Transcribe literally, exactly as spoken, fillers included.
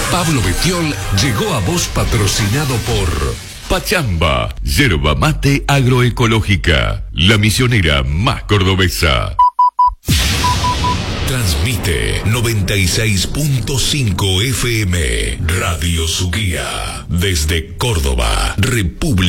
Pablo Betiol llegó a vos patrocinado por Pachamba, yerba mate agroecológica, la misionera más cordobesa. Transmite noventa y seis punto cinco F M, Radio Suguía, desde Córdoba, República.